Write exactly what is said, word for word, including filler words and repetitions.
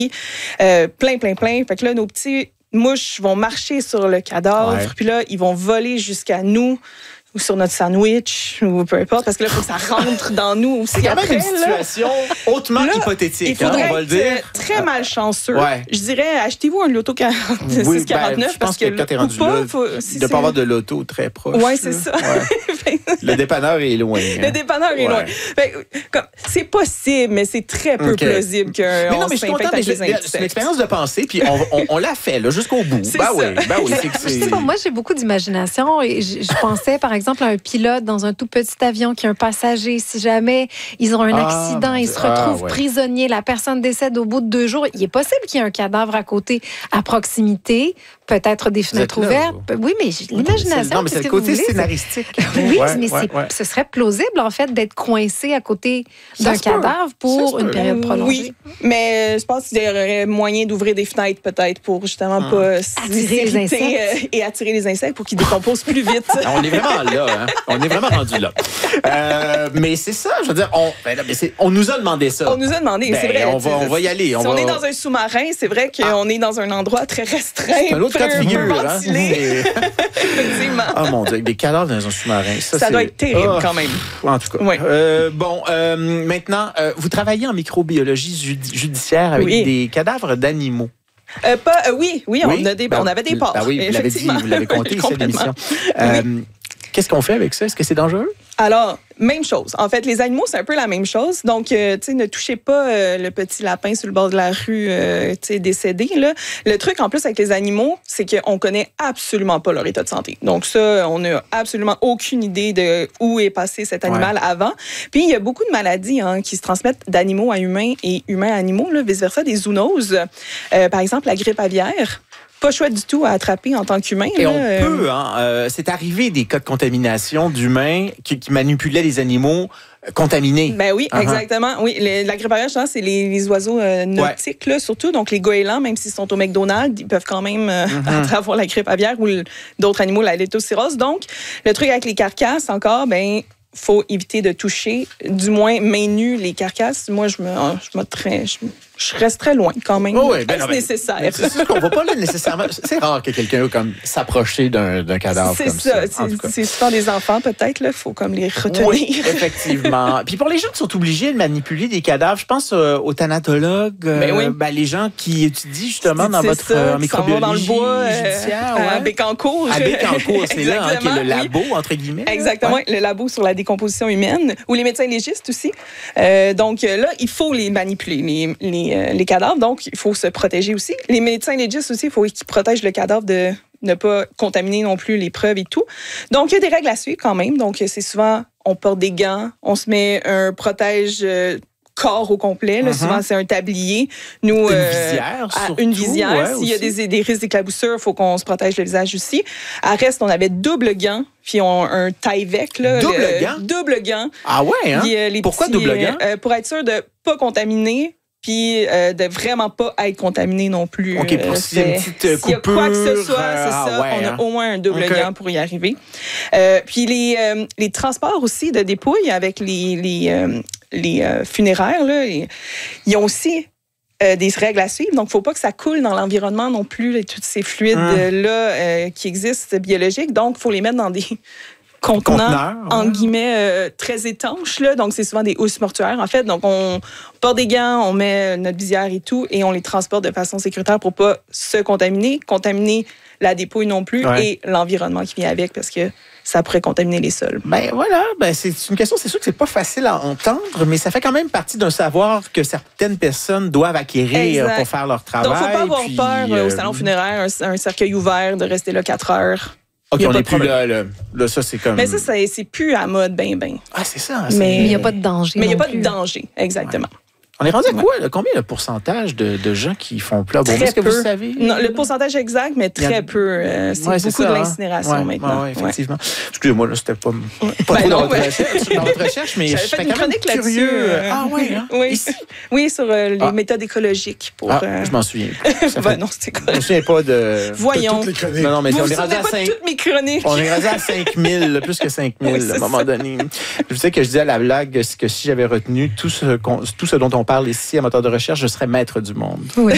euh, plein, plein, plein. Fait que là, nos petits mouches vont marcher sur le cadavre, ouais. Puis là, ils vont voler jusqu'à nous, ou sur notre sandwich, ou peu importe, parce que là, il faut que ça rentre dans nous aussi. C'est quand après, même une situation là, hautement là, hypothétique, il faudrait hein, on va le dire. Très malchanceux. Ouais. Je dirais, achetez-vous un loto quarante-six oui, quarante-neuf, ben, je parce pense que, que quand t'es rendu pas, là, faut, si il ne doit pas avoir de loto très proche. Oui, c'est ça. Ouais. Le dépanneur est loin. Hein. Le dépanneur est ouais. loin. Fait, comme, c'est possible, mais c'est très peu okay. plausible qu'on s'infecte avec les insectes. C'est une expérience de pensée, puis on, on, on l'a fait là, jusqu'au bout. Ben oui, ben oui. Je sais pas, moi, j'ai beaucoup d'imagination et je, je pensais, par exemple, à un pilote dans un tout petit avion qui a un passager. Si jamais ils ont un ah, accident, ils se retrouvent ah, ouais. prisonniers, la personne décède au bout de deux jours, il est possible qu'il y ait un cadavre à côté, à proximité, peut-être des fenêtres ouvertes. Là, oui, mais l'imagination. Non, mais c'est le côté scénaristique. Oui, ouais, mais ouais, ouais. ce serait plausible, en fait, d'être coincé à côté d'un cadavre pour une période prolongée. Oui, mais je pense qu'il y aurait moyen d'ouvrir des fenêtres, peut-être, pour justement hum. pas attirer les insectes. Et attirer les insectes pour qu'ils décomposent plus vite. On est vraiment là, hein? On est vraiment rendu là. Euh, mais c'est ça, je veux dire, on, ben là, mais c'est, on nous a demandé ça. On nous a demandé, ben, c'est vrai. On va, on va y aller. Si on, on va... est dans un sous-marin, c'est vrai qu'on ah. est dans un endroit très restreint. C'est un autre cas de figure. Hein? Effectivement. Oh mon Dieu, des cadavres dans un sous-marin. Ça, ça c'est... doit être terrible oh. quand même. En tout cas. Oui. Euh, bon, euh, maintenant, euh, vous travaillez en microbiologie judi- judiciaire avec oui. des cadavres d'animaux. Euh, pas, euh, oui, oui, oui, on, a des, ben, on avait des porcs. Ben oui, vous l'avez dit, vous l'avez compté ici à l'émission. Euh, oui. Qu'est-ce qu'on fait avec ça? Est-ce que c'est dangereux? Alors, même chose. En fait, les animaux, c'est un peu la même chose. Donc, euh, tu sais, ne touchez pas euh, le petit lapin sur le bord de la rue, euh, tu sais, décédé, là. Le truc, en plus, avec les animaux, c'est qu'on connaît absolument pas leur état de santé. Donc, ça, on n'a absolument aucune idée de où est passé cet animal ouais. avant. Puis, il y a beaucoup de maladies hein, qui se transmettent d'animaux à humains et humains à animaux, là, vice-versa, des zoonoses. Euh, par exemple, la grippe aviaire. Pas chouette du tout à attraper en tant qu'humain. Et là. on peut, hein, euh, c'est arrivé des cas de contamination d'humains qui, qui manipulaient les animaux contaminés. Ben oui, uh-huh. exactement. Oui, les, la grippe aviaire, c'est les, les oiseaux euh, nautiques, ouais. là, surtout. Donc, les goélands, même s'ils sont au McDonald's, ils peuvent quand même euh, uh-huh. avoir la grippe aviaire ou le, d'autres animaux, la leptospirose. Donc, le truc avec les carcasses, encore, ben faut éviter de toucher, du moins main nue, les carcasses. Moi, je me, je me très, je, je reste très loin quand même. Oh oui, ben c'est ben, nécessaire. Ben, c'est sûr qu'on ne va pas là nécessairement. C'est rare que quelqu'un comme s'approcher d'un, d'un cadavre c'est comme ça. ça. C'est, c'est souvent des enfants peut-être là. Faut comme les retenir. Oui, effectivement. Puis pour les gens qui sont obligés de manipuler des cadavres, je pense euh, aux thanatologues, euh, ben oui. ben, les gens qui étudient justement dans votre ça, euh, microbiologie dans le bois, judiciaire, euh, ouais. à Bécancour. À Bécancour, c'est là hein, qui est le labo oui. entre guillemets. Exactement, ouais. le labo sur la décomposition humaine, ou les médecins légistes aussi. Euh, donc là, il faut les manipuler, les, les, euh, les cadavres. Donc, il faut se protéger aussi. Les médecins légistes aussi, il faut qu'ils protègent le cadavre de ne pas contaminer non plus les preuves et tout. Donc, il y a des règles à suivre quand même. Donc, c'est souvent, on porte des gants, on se met un protège... Euh, corps au complet. Là. Uh-huh. Souvent, c'est un tablier. Nous, une euh, visière, surtout. Une visière. Ouais, S'il y a des, des risques d'éclaboussure, il faut qu'on se protège le visage aussi. À reste, on avait double gant, puis on un Tyvek. Là, double le, gant? Double gant. Ah ouais, hein? Puis, les Pourquoi petits, double gant? Euh, pour être sûr de ne pas contaminer, puis euh, de vraiment pas être contaminé non plus. OK, pour s'il y a une petite coupure. S'il y a quoi que ce soit, euh, c'est ça. Ah ouais, on a hein? au moins un double okay. gant pour y arriver. Euh, puis les, euh, les transports aussi de dépouilles avec les... les euh, les euh, funéraires, là, ils ont aussi euh, des règles à suivre. Donc, il ne faut pas que ça coule dans l'environnement non plus, là, tous ces fluides-là hum. euh, qui existent, biologiques. Donc, il faut les mettre dans des contenants, Conteneur, en ouais. guillemets, euh, très étanches. Là. Donc, c'est souvent des housses mortuaires, en fait. Donc, on porte des gants, on met notre visière et tout, et on les transporte de façon sécuritaire pour ne pas se contaminer, contaminer la dépouille non plus ouais. et l'environnement qui vient avec, parce que ça pourrait contaminer les sols. Ben voilà, ben c'est une question, c'est sûr que c'est pas facile à entendre, mais ça fait quand même partie d'un savoir que certaines personnes doivent acquérir exact. Pour faire leur travail. Donc, il ne faut pas avoir puis, peur euh, au euh, salon funéraire, un, un cercueil ouvert, de rester là quatre heures. OK, on n'est plus là, là. Là, ça, c'est comme... Mais ça, c'est, c'est plus à mode, ben, ben. Ah, c'est ça. C'est... Mais il n'y a pas de danger. Mais il n'y a pas plus. de danger, exactement. Ouais. On est rendu à quoi? Là? Combien le pourcentage de, de gens qui font plat? Bon, est-ce que peu. Vous savez? Non, le pourcentage exact, mais très a... peu. Euh, c'est ouais, beaucoup c'est ça, de l'incinération hein? maintenant. Oui, ouais, effectivement. Ouais. Excusez-moi, là, c'était pas, pas ben trop non, dans, votre ouais. recherche, dans votre recherche, mais j'avais je fait une quand chronique même là-dessus. Curieux. Euh, ah oui, hein? Oui, Ici? oui, sur euh, les ah. méthodes écologiques. Pour, ah, euh... je m'en souviens. ben fait... non, c'était quoi? Je me souviens pas de... Voyons. De toutes les chroniques. Non, non, mais vous on vous est rendu à pas cinq... toutes mes chroniques. On est rendu à cinq mille, plus que cinq mille oui, à un moment ça. Donné. Je sais que je disais à la blague que si j'avais retenu tout ce, tout ce dont on parle ici à Moteur de recherche, je serais maître du monde. Oui.